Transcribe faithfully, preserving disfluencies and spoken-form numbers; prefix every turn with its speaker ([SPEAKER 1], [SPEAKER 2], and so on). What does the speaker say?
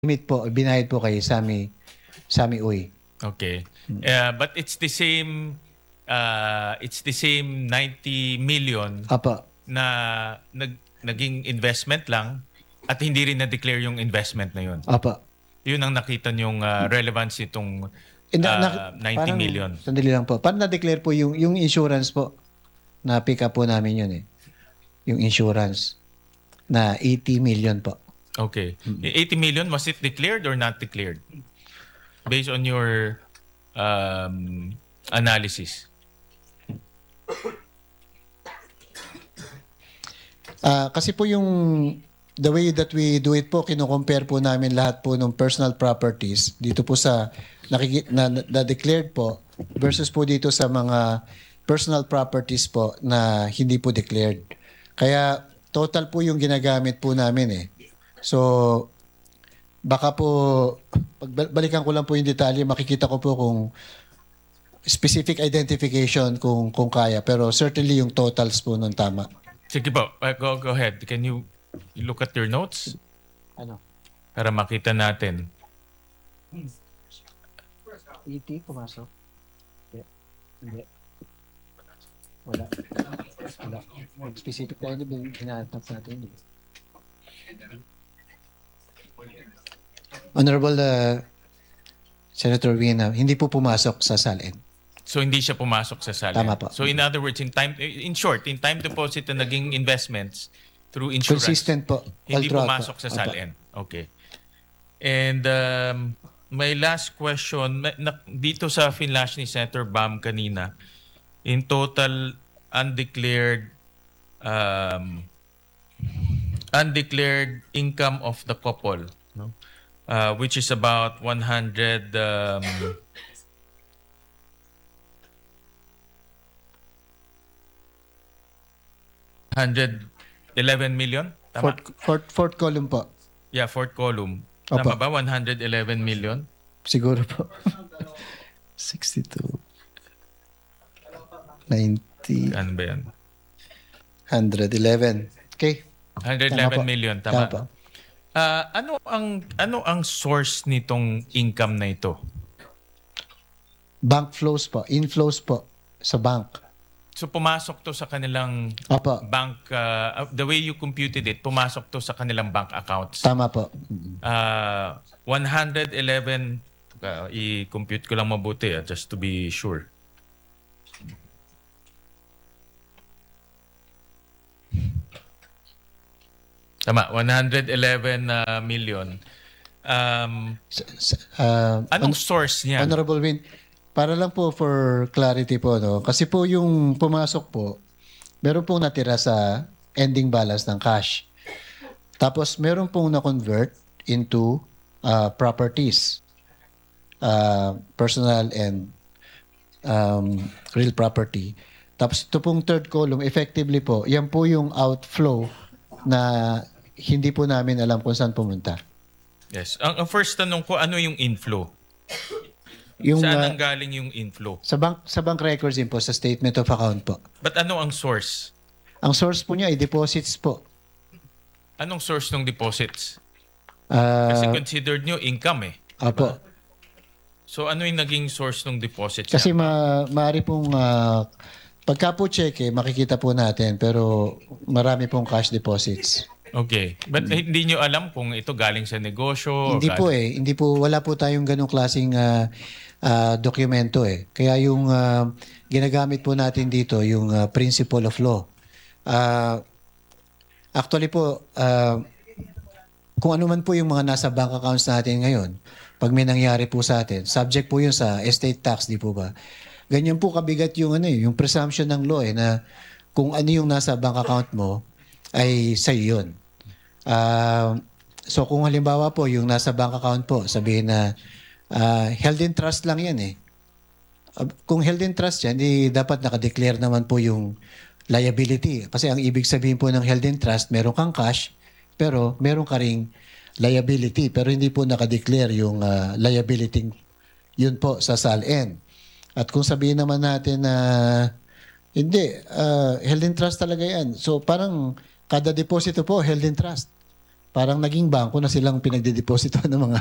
[SPEAKER 1] limit po, binayad po kay Sammy, Sammy Uy.
[SPEAKER 2] Okay. Uh, but it's the same uh, it's the same ninety million
[SPEAKER 1] Apa.
[SPEAKER 2] na nag, naging investment lang at hindi rin na-declare yung investment na yun.
[SPEAKER 1] Apa.
[SPEAKER 2] Yun ang nakita yung uh, relevance nitong
[SPEAKER 1] Eh, na-
[SPEAKER 2] uh,
[SPEAKER 1] na-
[SPEAKER 2] ninety
[SPEAKER 1] parang-
[SPEAKER 2] million.
[SPEAKER 1] Sandali lang po. Paano na-declare po yung, yung insurance po? Na-pick up po namin yun eh. Yung insurance na eighty million po.
[SPEAKER 2] Okay. eighty million, was it declared or not declared? Based on your um, analysis.
[SPEAKER 1] Ah, kasi po yung the way that we do it po, kino-compare po namin lahat po ng personal properties dito po sa nakiki- na, na declared po versus po dito sa mga personal properties po na hindi po declared. Kaya total po yung ginagamit po namin eh. So baka po pagbalikan ko lang po yung detalye, makikita ko po kung specific identification kung kung kaya, pero certainly yung totals po nun tama.
[SPEAKER 2] Sige po, uh, go, go ahead. Can you look at your notes
[SPEAKER 1] Ano?
[SPEAKER 2] para makita natin?
[SPEAKER 1] E T pumasok? Hindi. Hindi. Wala. Wala. Specific tayo na hinahanap natin. Honorable uh, Senator Wina, hindi po pumasok sa SALN.
[SPEAKER 2] So hindi siya pumasok sa SALN.
[SPEAKER 1] Tama po.
[SPEAKER 2] So in other words, in time in short, in time deposit na naging investments through insurance.
[SPEAKER 1] Consistent po.
[SPEAKER 2] Hindi
[SPEAKER 1] All throughout
[SPEAKER 2] pumasok
[SPEAKER 1] po.
[SPEAKER 2] sa
[SPEAKER 1] Opo.
[SPEAKER 2] SALN. Okay. And um, my last question, na, na- dito sa finlash ni Senator Bam kanina, in total undeclared um, undeclared income of the couple, no? Uh, which is about one hundred um, one hundred eleven million? Tama?
[SPEAKER 1] Fourth, fourth, fourth column po.
[SPEAKER 2] Yeah, fourth column.
[SPEAKER 1] Opo.
[SPEAKER 2] Tama ba? one hundred eleven million?
[SPEAKER 1] Siguro po. sixty-two. ninety.
[SPEAKER 2] Ano ba yan?
[SPEAKER 1] one eleven. Okay.
[SPEAKER 2] one hundred
[SPEAKER 1] Tama
[SPEAKER 2] eleven
[SPEAKER 1] po.
[SPEAKER 2] million,
[SPEAKER 1] Tama po.
[SPEAKER 2] tama. Ah, ano ang ano ang source nitong income na ito?
[SPEAKER 1] Bank flows po. Inflows po sa bank.
[SPEAKER 2] So pumasok to sa kanilang
[SPEAKER 1] Opo.
[SPEAKER 2] bank uh, the way you computed it, pumasok to sa kanilang bank accounts.
[SPEAKER 1] Tama po.
[SPEAKER 2] Ah, one hundred eleven uh, i-compute ko lang mabuti ah, just to be sure. Tama, one hundred eleven uh, million. Um,
[SPEAKER 1] S- s- uh,
[SPEAKER 2] anong
[SPEAKER 1] hon-
[SPEAKER 2] source niya?
[SPEAKER 1] Honorable Win, para lang po for clarity po, no? Kasi po yung pumasok po, meron pong natira sa ending balance ng cash. Tapos meron pong na-convert into uh, properties, uh, personal and um, real property. Tapos ito pong third column, effectively po, yan po yung outflow na hindi po namin alam kung saan pumunta.
[SPEAKER 2] Yes. Ang, ang first tanong ko, ano yung inflow?
[SPEAKER 1] Yung,
[SPEAKER 2] Saan
[SPEAKER 1] uh,
[SPEAKER 2] ang galing yung inflow?
[SPEAKER 1] sa bank sa bank records din po, sa statement of account po.
[SPEAKER 2] But ano ang source?
[SPEAKER 1] Ang source po niya ay deposits po.
[SPEAKER 2] Anong source ng deposits?
[SPEAKER 1] Ah,
[SPEAKER 2] Kasi considered nyo income eh.
[SPEAKER 1] apo.
[SPEAKER 2] So ano yung naging source ng deposits
[SPEAKER 1] Kasi
[SPEAKER 2] niya?
[SPEAKER 1] ma maaari pong ah, pagka po check makikita po natin, pero marami pong cash deposits.
[SPEAKER 2] Okay. But hindi nyo alam kung ito galing sa negosyo?
[SPEAKER 1] Hindi
[SPEAKER 2] o
[SPEAKER 1] po
[SPEAKER 2] galing-
[SPEAKER 1] eh, hindi po, wala po tayong ganong klaseng ah, ah, dokumento eh. Kaya yung ah, ginagamit po natin dito, yung ah, principle of law. Ah, actually po, ah, kung ano man po yung mga nasa bank accounts natin ngayon, pag may nangyari po sa atin, subject po yun sa estate tax, di po ba? Ganyan po kabigat yung ano eh, yung presumption ng law eh, na kung ano yung nasa bank account mo, ay sa'yo yun. Ah, so kung halimbawa po, yung nasa bank account po, sabihin na ah, held in trust lang yan eh. Ah, kung held in trust yan, di dapat nakadeclare naman po yung liability. Kasi ang ibig sabihin po ng held in trust, meron kang cash, pero meron ka ring liability. Pero hindi po nakadeclare yung ah, liability yun po sa SALN. At kung sabihin naman natin na hindi, ah, held in trust talaga yan. So parang kada deposito po, held in trust. parang naging bangko na silang pinagdedeposito ng mga